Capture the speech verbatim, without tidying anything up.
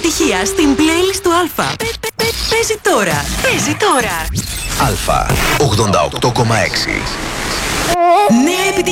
επιτυχία στην playlist του Αλφα. Παίζει τώρα. Παίζει τώρα. Αλφα ογδόντα οκτώ κόμμα έξι. Νέα επιτυχία.